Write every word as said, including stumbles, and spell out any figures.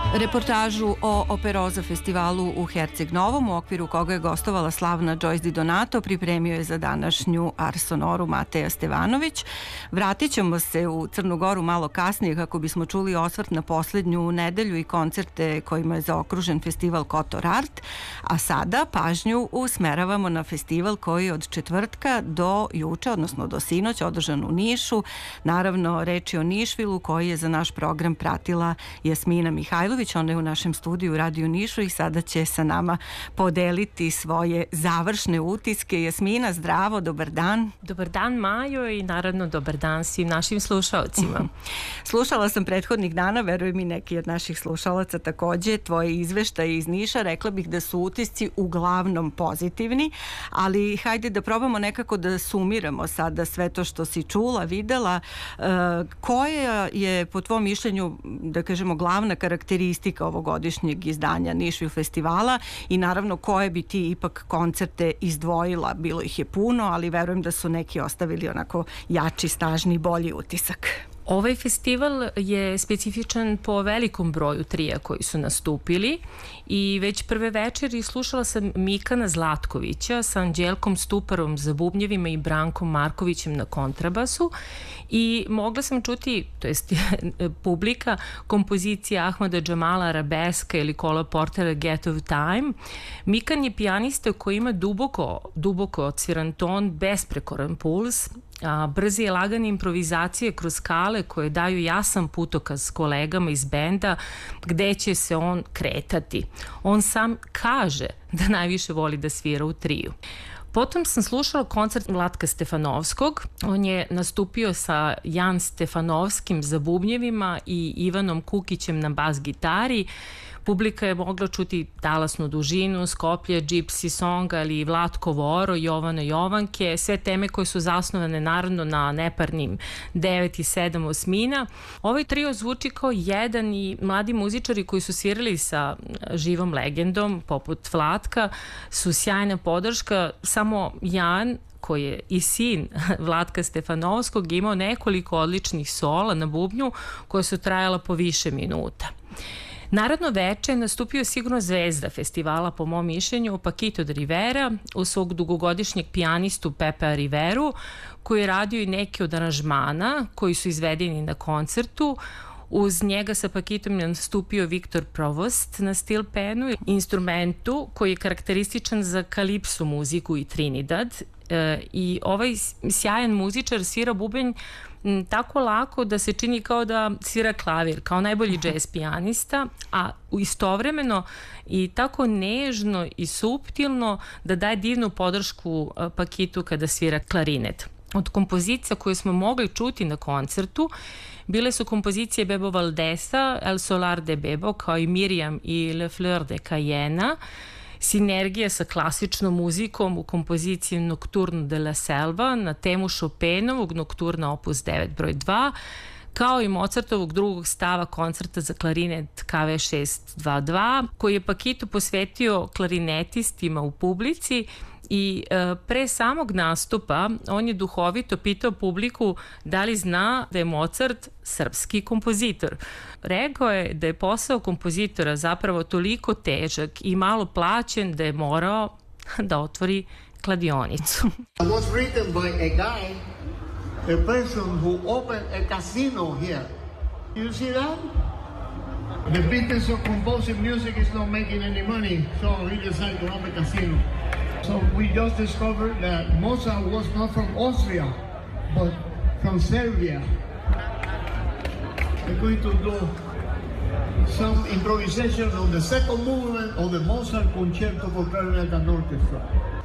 Reportažu o Operoza festivalu u Herceg Novom, u okviru koga je gostovala slavna Joyce Di Donato, pripremio je za današnju Ars Sonoru Mateja Stevanović. Vratit ćemo se u Crnu Goru malo kasnije kako bismo čuli osvrt na poslednju nedelju i koncerte kojima je zaokružen festival Kotor Art, a sada pažnju usmeravamo na festival koji je od četvrtka do juče, odnosno do sinoć, održan u Nišu. Naravno, reč je o Nišvilu koji je za naš program pratila Jasmina Mihajlović. Ona je u našem studiju u Radio Nišu i sada će sa nama podeliti svoje završne utiske. Jasmina, zdravo, dobar dan. Dobar dan, Majo, i naravno dobar dan svim našim slušalcima. Slušala sam prethodnih dana, verujem i neki od naših slušalaca takođe, tvoje izveštaje iz Niša. Rekla bih da su utisci uglavnom pozitivni, ali hajde da probamo nekako da sumiramo sada sve to što si čula, videla. E, koja je po tvom mišljenju, da kažemo, glavna karakteristika ovogodišnjeg izdanja Nišvil festivala i naravno koje bi ti ipak koncerte izdvojila? Bilo ih je puno, ali verujem da su neki ostavili onako jači, snažni, bolji utisak. Ovaj festival je specifičan po velikom broju trija koji su nastupili i već prve večeri slušala sam Mikana Zlatkovića sa Anđelkom Stuparom za bubnjevima i Brankom Markovićem na kontrabasu i mogla sam čuti, to jest publika, kompozicije Ahmada Džamala Arabeska ili Cola Portera Get of Time. Mikan je pijanista koji ima duboko, duboko odsviran ton, besprekoran puls, a, brze i lagane improvizacije kroz skale koje daju jasan putokaz kolegama iz benda gde će se on kretati. On sam kaže da najviše voli da svira u triju. Potom sam slušala koncert Vlatka Stefanovskog. On je nastupio sa Jan Stefanovskim za bubnjevima i Ivanom Kukićem na bas gitari. Publika je mogla čuti Talasnu dužinu, Skoplje, Gypsy Song, ali i Vlatkovo oro, Jovana Jovanke, sve teme koje su zasnovane naravno na neparnim devet i sedam osmina. Ovaj trio zvuči kao jedan i mladi muzičari koji su svirali sa živom legendom, poput Vlatka, su sjajna podrška. Samo Jan, koji je i sin Vlatka Stefanovskog, imao nekoliko odličnih sola na bubnju koje su trajala po više minuta. Narodno veče je nastupio sigurno zvezda festivala, po mom mišljenju, Paquito de Rivera, u svog dugogodišnjeg pijanistu Pepea Riveru, koji je radio i neke od aranžmana koji su izvedeni na koncertu. Uz njega sa Paquitom je nastupio Viktor Provost na steel penu, instrumentu koji je karakterističan za kalipsu muziku i Trinidad. E, I ovaj sjajan muzičar svira bubanj m, tako lako da se čini kao da svira klavir, kao najbolji jazz pijanista, a istovremeno i tako nežno i suptilno da daje divnu podršku Paquitu kada svira klarinet. Od kompozicija koje smo mogli čuti na koncertu bile su kompozicije Bebo Valdesa, El Solar de Bebo, kao i Miriam i Le Fleur de Cayenne, sinergija sa klasičnom muzikom u kompoziciji Nocturne de la Selva na temu Chopinovog Nocturna opus devet broj dva, kao i Mozartovog drugog stava koncerta za klarinet K V šest dvadeset dva, koji je Paquito posvetio klarinetistima u publici. I e, pre samog nastupa on je duhovito pitao publiku da li zna da je Mozart srpski kompozitor. Rekao je da je posao kompozitora zapravo toliko težak i malo plaćen da je morao da otvori kladionicu. It was written by a guy, a person who opened a casino here. You see that? The business of composing music is not making any money, so he decided to open a casino. So we just discovered that Mozart was not from Austria, but from Serbia. We're going to do some improvisation on the second movement of the Mozart Concerto for Clarinet and Orchestra.